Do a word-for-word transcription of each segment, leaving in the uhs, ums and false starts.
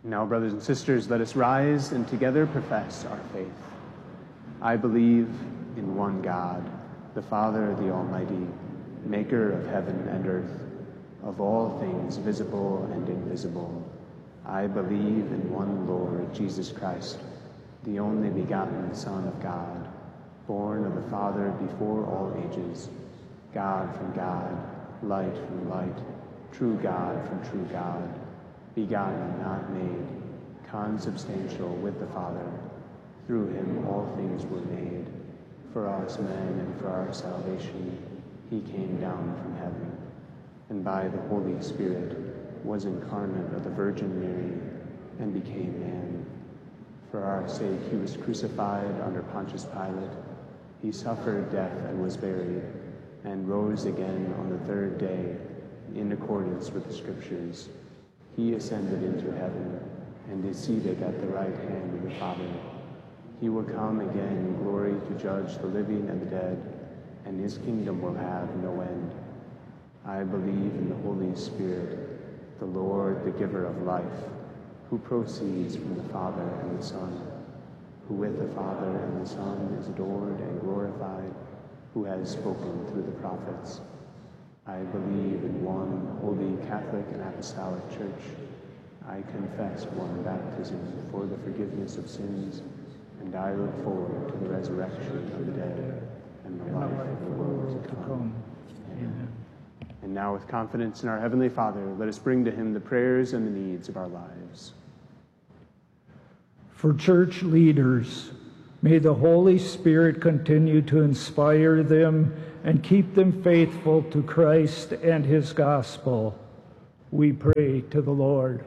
Now, brothers and sisters, let us rise and together profess our faith. I believe in one God, the Father, the Almighty, maker of heaven and earth, of all things visible and invisible. I believe in one Lord, Jesus Christ, the only begotten Son of God, born of the Father before all ages, God from God, light from light, true God from true God, begotten, not made, consubstantial with the Father. Through him all things were made. For us men and for our salvation, he came down from heaven, and by the Holy Spirit was incarnate of the Virgin Mary, and became man. For our sake he was crucified under Pontius Pilate. He suffered death and was buried, and rose again on the third day, in accordance with the Scriptures. He ascended into heaven, and is seated at the right hand of the Father. He will come again in glory to judge the living and the dead, and his kingdom will have no end. I believe in the Holy Spirit, the Lord, the giver of life, who proceeds from the Father and the Son, who with the Father and the Son is adored and glorified, who has spoken through the prophets. I believe in one holy Catholic and Apostolic Church. I confess one baptism for the forgiveness of sins, and I look forward to the resurrection of the dead and the life of the world to come. Amen. And now, with confidence in our Heavenly Father, let us bring to him the prayers and the needs of our lives. For church leaders, may the Holy Spirit continue to inspire them and keep them faithful to Christ and his gospel. We pray to the Lord.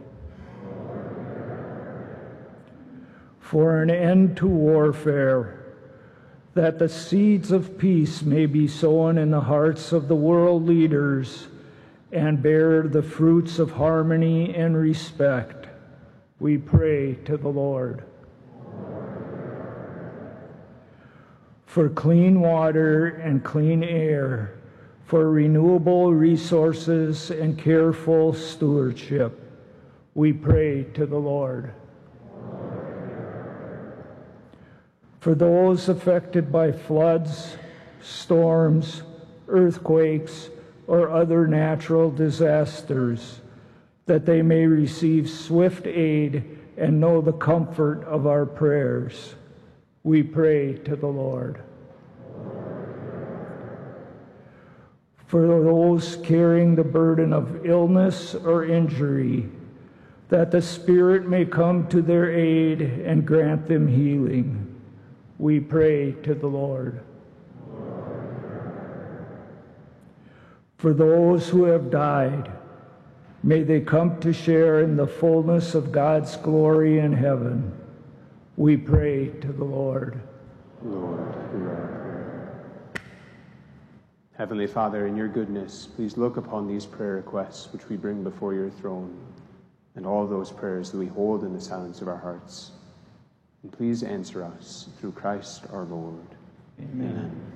For an end to warfare, that the seeds of peace may be sown in the hearts of the world leaders and bear the fruits of harmony and respect. We pray to the Lord. For clean water and clean air, for renewable resources and careful stewardship, we pray to the Lord. For those affected by floods, storms, earthquakes, or other natural disasters, that they may receive swift aid and know the comfort of our prayers, we pray to the Lord. For those carrying the burden of illness or injury, that the Spirit may come to their aid and grant them healing, we pray to the Lord. For those who have died, may they come to share in the fullness of God's glory in heaven, we pray to the Lord. Lord, hear our prayer. Heavenly Father, in your goodness, please look upon these prayer requests which we bring before your throne, and all those prayers that we hold in the silence of our hearts. And please answer us through Christ our Lord. Amen. Amen.